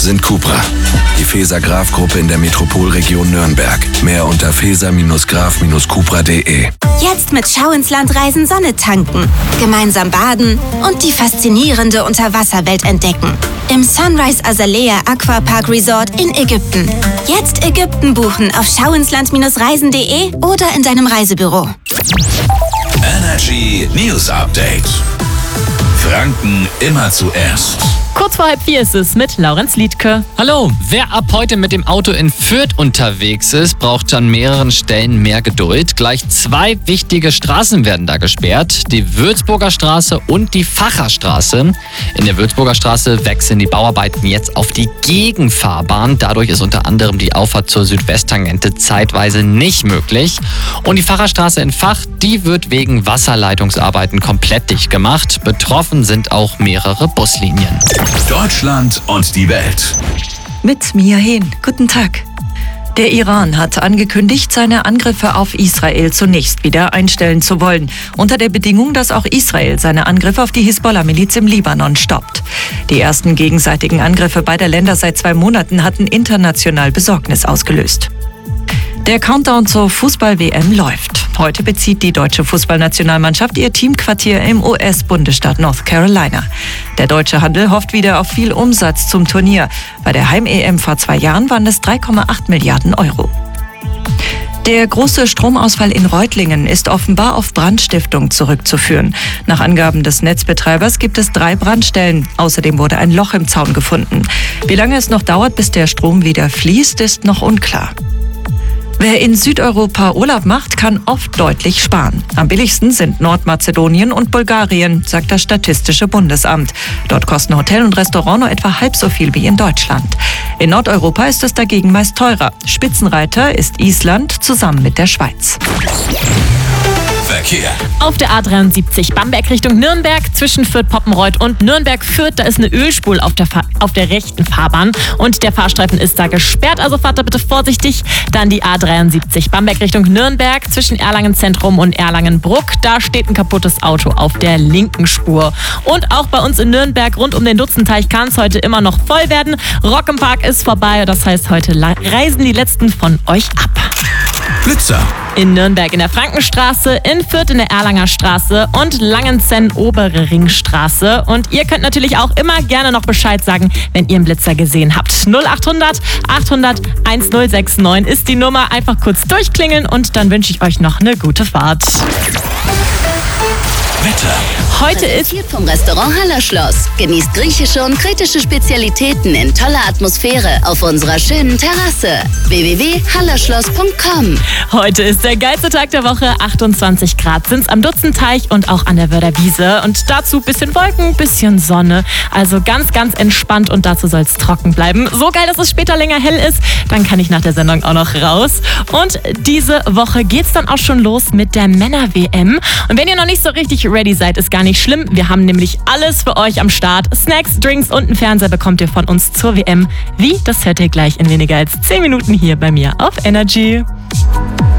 sind Cupra. Die Faeser-Graf-Gruppe in der Metropolregion Nürnberg. Mehr unter faeser-graf-cupra.de. Jetzt mit Schau ins Land Reisen Sonne tanken. Gemeinsam baden und die faszinierende Unterwasserwelt entdecken. Im Sunrise Azalea Aquapark Resort in Ägypten. Jetzt Ägypten buchen auf schauinsland-reisen.de oder in deinem Reisebüro. Energy News Update. Franken immer zuerst. Kurz vor 3:30 ist es mit Laurenz Liedke. Hallo, wer ab heute mit dem Auto in Fürth unterwegs ist, braucht an mehreren Stellen mehr Geduld. Gleich 2 wichtige Straßen werden da gesperrt, die Würzburger Straße und die Facherstraße. In der Würzburger Straße wechseln die Bauarbeiten jetzt auf die Gegenfahrbahn. Dadurch ist unter anderem die Auffahrt zur Südwesttangente zeitweise nicht möglich. Und die Facherstraße in Vach, die wird wegen Wasserleitungsarbeiten komplett dicht gemacht. Betroffen sind auch mehrere Buslinien. Deutschland und die Welt. Mit Mia Hehn. Guten Tag. Der Iran hat angekündigt, seine Angriffe auf Israel zunächst wieder einstellen zu wollen, unter der Bedingung, dass auch Israel seine Angriffe auf die Hisbollah-Miliz im Libanon stoppt. Die ersten gegenseitigen Angriffe beider Länder seit 2 Monaten hatten international Besorgnis ausgelöst. Der Countdown zur Fußball-WM läuft. Heute bezieht die deutsche Fußballnationalmannschaft ihr Teamquartier im US-Bundesstaat North Carolina. Der deutsche Handel hofft wieder auf viel Umsatz zum Turnier. Bei der Heim-EM vor 2 Jahren waren es 3,8 Milliarden Euro. Der große Stromausfall in Reutlingen ist offenbar auf Brandstiftung zurückzuführen. Nach Angaben des Netzbetreibers gibt es 3 Brandstellen. Außerdem wurde ein Loch im Zaun gefunden. Wie lange es noch dauert, bis der Strom wieder fließt, ist noch unklar. Wer in Südeuropa Urlaub macht, kann oft deutlich sparen. Am billigsten sind Nordmazedonien und Bulgarien, sagt das Statistische Bundesamt. Dort kosten Hotel und Restaurant nur etwa halb so viel wie in Deutschland. In Nordeuropa ist es dagegen meist teurer. Spitzenreiter ist Island zusammen mit der Schweiz. Verkehr. Auf der A73 Bamberg Richtung Nürnberg zwischen Fürth-Poppenreuth und Nürnberg-Fürth, da ist eine Ölspur auf der rechten Fahrbahn und der Fahrstreifen ist da gesperrt, also fahrt da bitte vorsichtig. Dann die A73 Bamberg Richtung Nürnberg zwischen Erlangen-Zentrum und Erlangen-Bruck, da steht ein kaputtes Auto auf der linken Spur. Und auch bei uns in Nürnberg rund um den Dutzenteich kann es heute immer noch voll werden. Rock im Park ist vorbei, das heißt, heute reisen die letzten von euch ab. Blitzer. In Nürnberg in der Frankenstraße, in Fürth in der Erlanger Straße und Langenzenn Obere Ringstraße. Und ihr könnt natürlich auch immer gerne noch Bescheid sagen, wenn ihr einen Blitzer gesehen habt. 0800 800 1069 ist die Nummer. Einfach kurz durchklingeln und dann wünsche ich euch noch eine gute Fahrt. Wetter. Heute ist Präsentiert vom Restaurant Hallerschloss. Genießt griechische und kritische Spezialitäten in toller Atmosphäre auf unserer schönen Terrasse. www.hallerschloss.com. Heute ist der geilste Tag der Woche. 28 Grad sind's am Dutzenteich und auch an der Wörder Wiese. Und dazu bisschen Wolken, bisschen Sonne. Also ganz, ganz entspannt und dazu soll's trocken bleiben. So geil, dass es später länger hell ist. Dann kann ich nach der Sendung auch noch raus. Und diese Woche geht's dann auch schon los mit der Männer-WM. Und wenn ihr noch nicht so richtig ready seid, ist gar nicht schlimm. Wir haben nämlich alles für euch am Start. Snacks, Drinks und einen Fernseher bekommt ihr von uns zur WM. Wie? Das hört ihr gleich in weniger als 10 Minuten hier bei mir auf Energy.